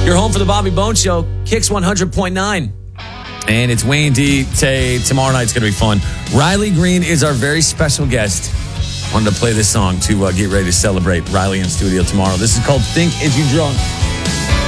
You're home for the Bobby Bones Show, Kicks 100.9. And it's Wayne D. Tay. Tomorrow night's going to be fun. Riley Green is our very special guest. Wanted to play this song to get ready to celebrate Riley in studio tomorrow. This is called Think If You Drunk.